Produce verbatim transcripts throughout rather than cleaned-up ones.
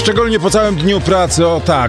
Szczególnie po całym dniu pracy, o tak.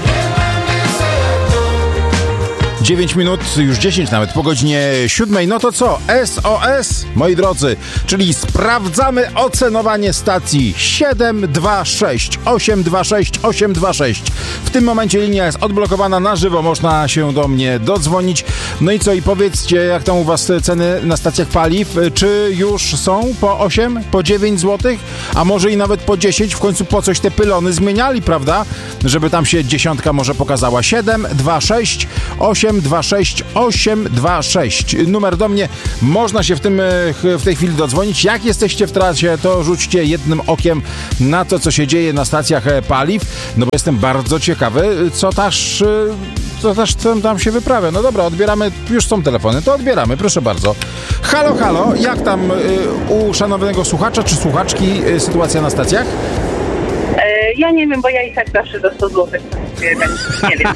dziewięć minut, już dziesięć nawet, po godzinie siódmej. No to co? S O S, moi drodzy, czyli sprawdzamy ocenowanie stacji siedem dwa sześć osiem dwa sześć osiem dwa sześć. W tym momencie linia jest odblokowana na żywo, można się do mnie dodzwonić. No i co? I powiedzcie, jak tam u was ceny na stacjach paliw? Czy już są po osiem, po dziewięć złotych? A może i nawet po dziesięć? W końcu po coś te pylony zmieniali, prawda? Żeby tam się dziesiątka może pokazała. siedem dwa sześć osiem dwa sześć osiem dwa sześć. Numer do mnie. Można się w, tym, w tej chwili dodzwonić. Jak jesteście w trasie, to rzućcie jednym okiem na to, co się dzieje na stacjach paliw. No bo jestem bardzo ciekawy, co też, co też tam się wyprawia. No dobra, odbieramy. Już są telefony, to odbieramy. Proszę bardzo. Halo, halo. Jak tam u szanownego słuchacza czy słuchaczki sytuacja na stacjach? Ja nie wiem, bo ja i tak zawsze do sto złotych. Nie wiem.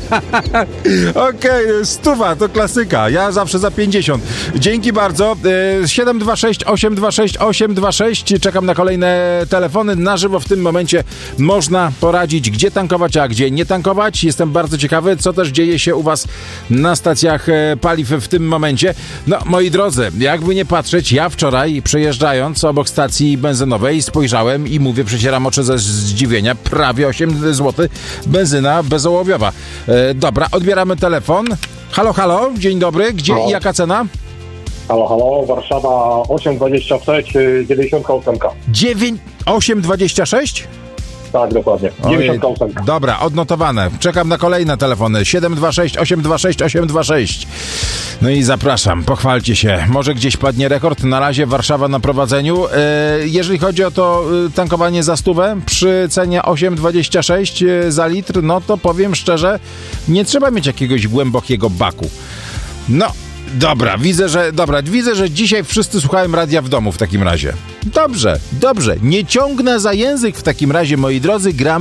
Okej, okay, stuwa, to klasyka. Ja zawsze za pięćdziesiąt. Dzięki bardzo. siedem dwa sześć osiem dwa sześć osiem dwa sześć. Czekam na kolejne telefony. Na żywo w tym momencie można poradzić, gdzie tankować, a gdzie nie tankować. Jestem bardzo ciekawy, co też dzieje się u was na stacjach paliw w tym momencie. No, moi drodzy, jakby nie patrzeć, ja wczoraj przejeżdżając obok stacji benzynowej spojrzałem i mówię, przecieram oczy ze zdziwienia, prawie osiem złotych benzyna bezołowiowa. E, dobra, odbieramy telefon. Halo, halo, dzień dobry. Gdzie halo. I jaka cena? Halo, halo, Warszawa osiem dwadzieścia sześć, dziewięćdziesiąt osiem. dziewięć, osiem dwadzieścia sześć? Tak, dokładnie. dziewięćdziesiąt osiem. Dobra, odnotowane. Czekam na kolejne telefony. siedem dwa sześć osiem dwa sześć osiem dwa sześć. No i zapraszam, pochwalcie się. Może gdzieś padnie rekord. Na razie Warszawa na prowadzeniu. E, jeżeli chodzi o to tankowanie za stówę przy cenie osiem dwadzieścia sześć za litr, no to powiem szczerze, nie trzeba mieć jakiegoś głębokiego baku. No, dobra, widzę, że dobra, widzę, że dzisiaj wszyscy słuchają radia w domu w takim razie. Dobrze, dobrze. Nie ciągnę za język w takim razie, moi drodzy, gramy